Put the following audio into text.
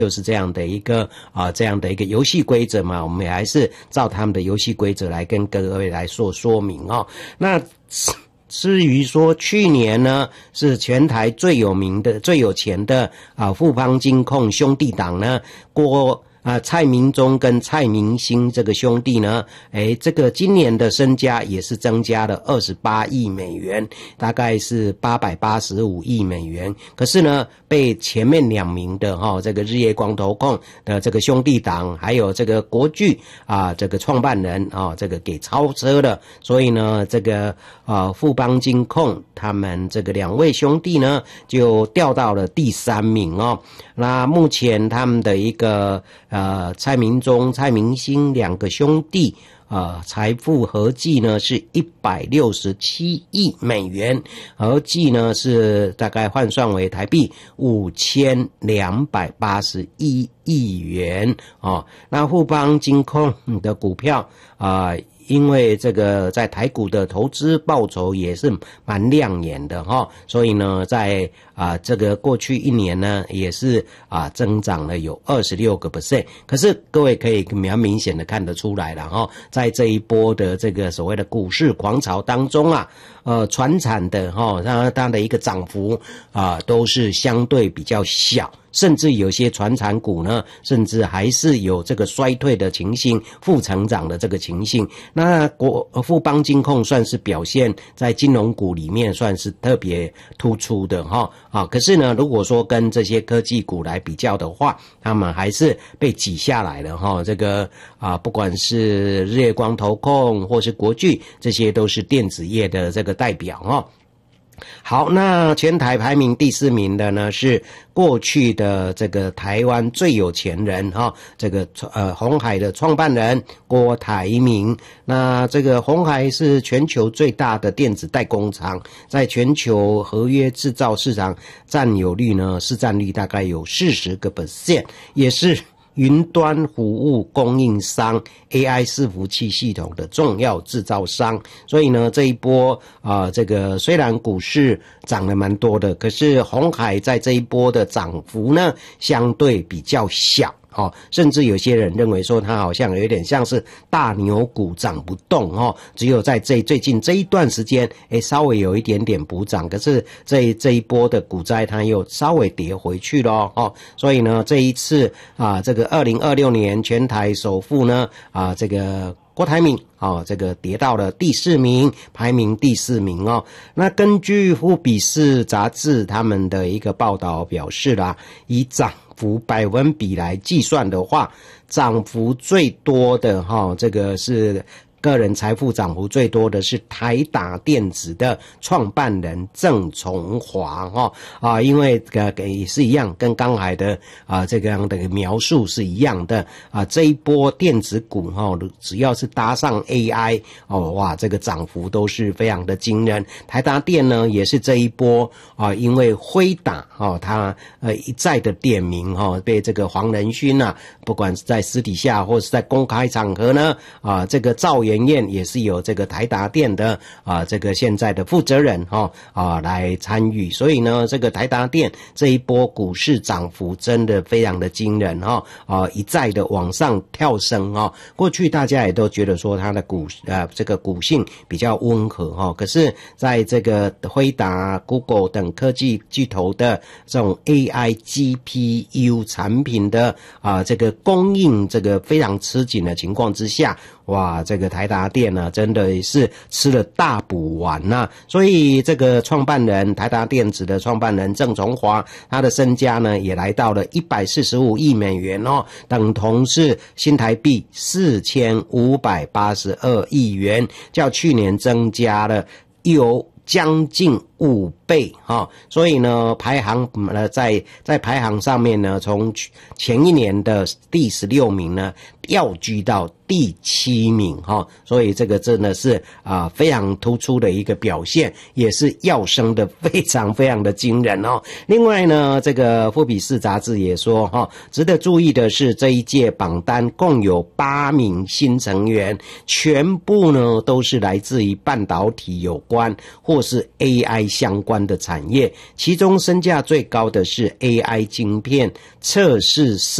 就是这样的一个游戏规则嘛，我们也还是照他们的游戏规则来跟各位来说明哦。那至于说去年呢，是全台最有名的、最有钱的富邦金控兄弟党呢，蔡明忠跟蔡明兴这个兄弟呢，这个今年的身家也是增加了28亿美元，大概是885亿美元。可是呢，被前面2名的这个日月光投控的这个兄弟党，还有这个国巨这个创办人这个给超车了。所以呢，这个富邦金控他们这个2位兄弟呢，就掉到了第3名哦。那目前他们的一个蔡明忠、蔡明兴2个兄弟财富合计呢是167亿美元，合计呢是大概换算为台币5281亿元哦。那富邦金控的股票因为这个在台股的投资报酬也是蛮亮眼的所以呢在这个过去1年呢也是增长了有26%。可是各位可以比较明显的看得出来了在这一波的这个所谓的股市狂潮当中传产的它的一个涨幅都是相对比较小，甚至有些传产股呢，甚至还是有这个衰退的情形，负成长的这个情形。那富邦金控算是表现在金融股里面算是特别突出的可是呢，如果说跟这些科技股来比较的话，他们还是被挤下来了这个不管是日月光投控或是国巨，这些都是电子业的这个代表好，那全台排名第4名的呢是过去的这个台湾最有钱人这个鸿海的创办人郭台铭。那这个鸿海是全球最大的电子代工厂，在全球合约制造市场占有率呢，市占率大概有40%，也是云端服务供应商 AI 伺服器系统的重要制造商。所以呢，这一波这个虽然股市涨了蛮多的，可是鸿海在这一波的涨幅呢相对比较小甚至有些人认为说它好像有点像是大牛股涨不动只有在最近这一段时间稍微有一点点补涨，可是这一波的股灾它又稍微跌回去了所以呢，这一次这个2026年全台首富呢这个郭台铭这个跌到了第4名，排名第4名那根据富比士杂志他们的一个报道表示啦，以涨幅百分比来计算的话，涨幅最多的这个是个人财富涨幅最多的是台达电子的创办人郑崇华因为也是一样，跟刚才的这个样的描述是一样的这一波电子股只要是搭上 AI 哇，这个涨幅都是非常的惊人。台达电呢也是这一波因为辉达他一再的点名被这个黄仁勋不管是在私底下或是在公开场合呢这个赵元燕也是有这个台达电的这个现在的负责人来参与，所以呢这个台达电这一波股市涨幅真的非常的惊人一再的往上跳升过去大家也都觉得说它的这个股性比较温和可是在这个辉达、Google 等科技巨头的这种 AI GPU 产品的这个供应这个非常吃紧的情况之下，哇，这个台达电呢真的是吃了大补丸所以这个创办人台达电子的创办人郑崇华，他的身家呢也来到了145亿美元等同是新台币4582亿元，较去年增加了有将近5倍所以呢排行在排行上面呢，从前一年的第16名呢跃居到第7名所以这个真的是非常突出的一个表现，也是跃升的非常非常的惊人另外呢，这个富比士杂志也说值得注意的是，这一届榜单共有8名新成员，全部呢都是来自于半导体有关或是 AI 相关的产业，其中身价最高的是 AI 晶片测试